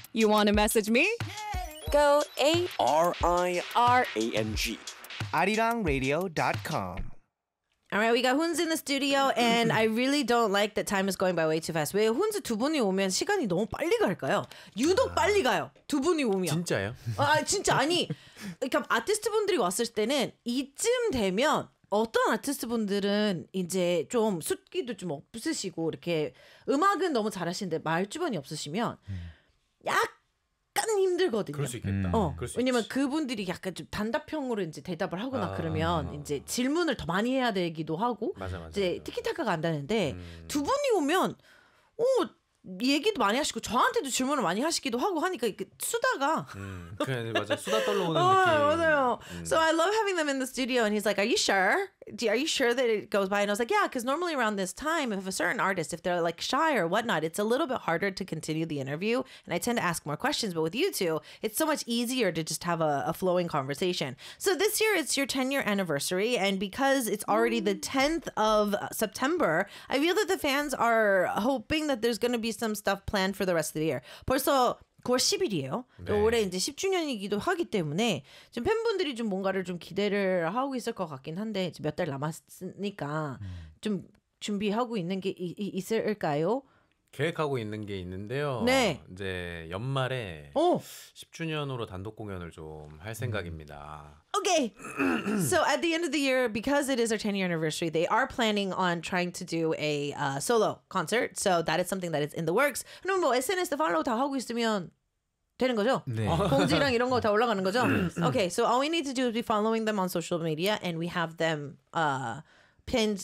You want to message me? Go RIRANG. arirang.radio.com. All right, we got Hunz in the studio, and I really don't like that time is going by way too fast. 왜 훈즈 두 분이 오면 시간이 너무 빨리 갈까요? 유독 빨리 가요. 두 분이 오면. 진짜요? 진짜 아니. 그러니까 아티스트 분들이 왔을 때는 이쯤 되면 어떤 아티스트 분들은 이제 좀 숫기도 좀 없으시고 이렇게 음악은 너무 잘하시는데 말주변이 없으시면 약간 힘들거든요. 그럴 수 있겠다. 그럴 수 왜냐면 있지. 그분들이 약간 좀 단답형으로 이제 대답을 하거나 그러면 이제 질문을 더 많이 해야 되기도 하고 맞아. 이제 티키타카가 안 되는데 두 분이 오면 얘기도 많이 하시고 저한테도 질문을 많이 하시기도 하고 하니까 이렇게 수다가 그냥 맞아. 수다 떨러 오는 느낌. 맞아요. So I love having them in the studio, and he's like, "Are you sure? Are you sure that it goes by?" And I was like, "Yeah, because normally around this time, if a certain artist, if they're like shy or whatnot, it's a little bit harder to continue the interview, and I tend to ask more questions. But with you two, it's so much easier to just have a flowing conversation. So this year, it's your 10-year anniversary, and because it's already the 10th of September, I feel that the fans are hoping that there's going to be some stuff planned for the rest of the year. 벌써 9월 10일이에요. 네. 올해 이제 10주년이기도 하기 때문에 좀 팬분들이 좀 뭔가를 좀 기대를 하고 있을 것 같긴 한데 몇 달 남았으니까 좀 준비하고 있는 게 있을까요? 계획하고 있는 게 있는데요. 네. 이제 연말에 10주년으로 단독 공연을 좀 할 생각입니다. Okay. So at the end of the year, because it is our 10-year anniversary, they are planning on trying to do a solo concert. So that is something that is in the works. 그럼 뭐 SNS 팔로우 다 하고 있으면 되는 거죠? 네. 공지랑 이런 거 다 올라가는 거죠? Okay, so all we need to do is be following them on social media, and we have them pinned